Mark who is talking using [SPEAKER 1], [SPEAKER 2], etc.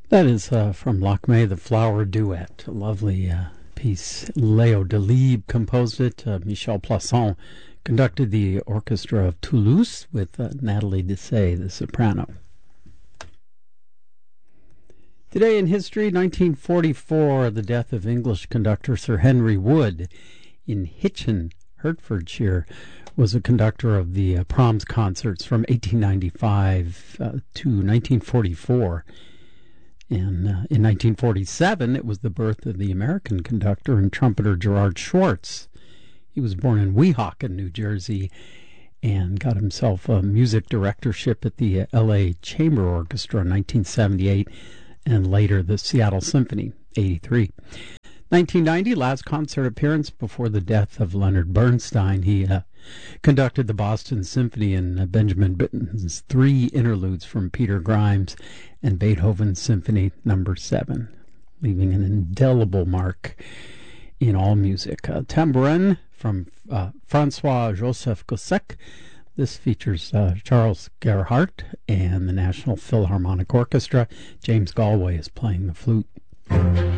[SPEAKER 1] That is from Lakmé, the Flower Duet. A lovely piece. Léo Delibes composed it. Michel Plasson conducted the orchestra of Toulouse with Nathalie Dessay, the soprano. Today in history, 1944, the death of English conductor Sir Henry Wood in Hitchin, Hertfordshire, was a conductor of the Proms concerts from 1895 to 1944. And in 1947, it was the birth of the American conductor and trumpeter Gerard Schwartz. He was born in Weehawken, New Jersey, and got himself a music directorship at the L.A. Chamber Orchestra in 1978, and later the Seattle Symphony, 83. 1990, last concert appearance before the death of Leonard Bernstein. He conducted the Boston Symphony and Benjamin Britten's 3 interludes from Peter Grimes and Beethoven's Symphony No. 7, leaving an indelible mark in all music. Tambourin from Francois-Joseph Gossec. This features Charles Gerhardt and the National Philharmonic Orchestra. James Galway is playing the flute.